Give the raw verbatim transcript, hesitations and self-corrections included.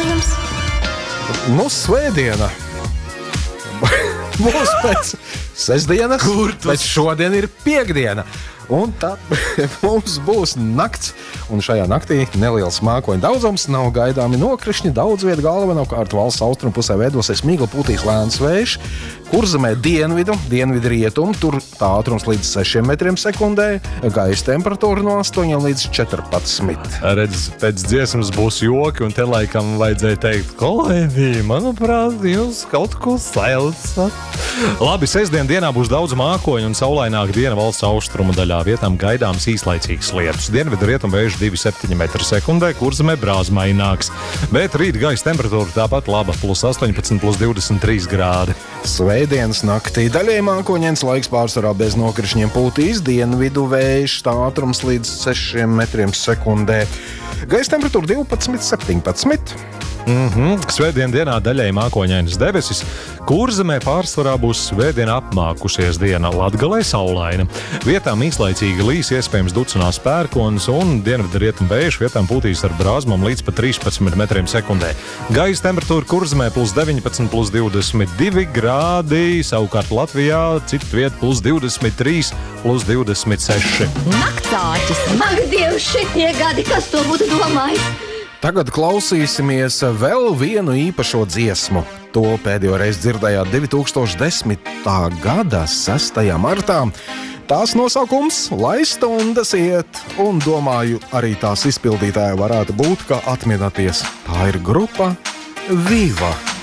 ziņojums. Nu, svētdiena. Būs pēc sestdienas, bet šodien ir piekdiena. Un tad mums būs nakts, un šajā naktī neliels mākoņu daudzums, nav gaidāmi nokrišņi, daudz vietu galvenokārt valsts austrumu pusē veidosies migla, pūtīs lēns vējš, Kurzemē dienvidu, dienvidu rietumu, tur tā ātrums līdz sešiem metriem sekundē, gaisa temperatūra no astoņiem līdz četrpadsmit. Redz, pēc dziesmas būs joki, un te laikam vajadzēja teikt, kolēģi, manuprāt, jūs kaut ko saucat. Labi, sestdien dienā būs daudz mākoņu un saulaināka diena valsts austrumu daļā. Vietām gaidāms īslaicīgs lietus. Dienvidu rietumu vējš divi komats septiņi metri sekundē, Kurzemē brāzmaināks. Bet rīt gaisa temperatūra tāpat laba, plus astoņpadsmit, plus divdesmit trīs grādi. Svētdienas naktī daļai mākoņains laiks pārsvarā bez nokrišņiem pūtīs, dienvidu vējš, tā ātrums līdz sešiem metriem sekundē. Gaisa temperatūra divpadsmit, septiņpadsmit. Mm-hmm. Svētdien dienā daļai mākoņainas debesis. Kurzemē pārsvarā būs svētdien apmākusies diena, Latgalē saulaina. Vietām īslaicīgi līs, iespējams ducinās pērkons un dienvidu rietumu vējš vietām pūtīs ar brāzmām līdz pat trīspadsmit metriem sekundē. Gaisa temperatūra Kurzemē plus deviņpadsmit, plus divdesmit divi grādi, savukārt Latvijā citu vietu plus divdesmit trīs, plus divdesmit seši. Naktsāķis. Ak, Dievs, šitie gadi, kas to būtu domājis? Tagad klausīsimies vēl vienu īpašo dziesmu. To pēdējo reizi dzirdējāt divi tūkstoši desmitā gada sestajā martā. Tās nosaukums Lai stundas iet, un domāju, arī tās izpildītāja varētu būt, kā atminaties. Tā ir grupa Viva.